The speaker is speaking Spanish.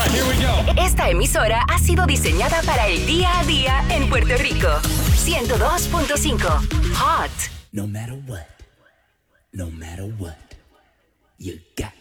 here we go. Esta emisora ha sido diseñada para el día a día en Puerto Rico. 102.5 Hot. No matter what, you got